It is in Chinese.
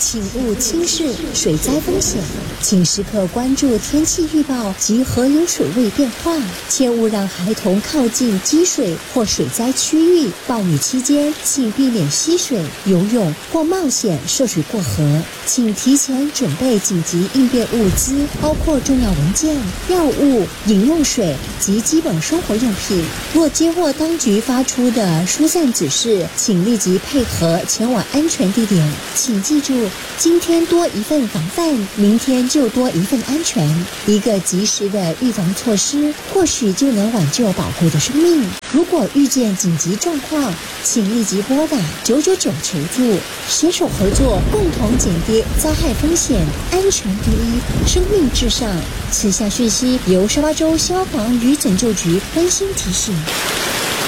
请勿轻视水灾风险，请时刻关注天气预报及河流水位变化，切勿让孩童靠近积水或水灾区域。暴雨期间，请避免嬉水、游泳或冒险涉水过河。请提前准备紧急应变物资，包括重要文件、药物、饮用水及基本生活用品。若接获当局发出的疏散指示，请立即配合前往安全地点。请记住，今天多一份防范，明天就多一份安全。一个及时的预防措施，或许就能挽救宝贵的生命。如果遇见紧急状况，请立即拨打999求助，携手合作，共同减低灾害风险。安全第一，生命至上。此项讯息由沙巴州消防与拯救局温馨提醒。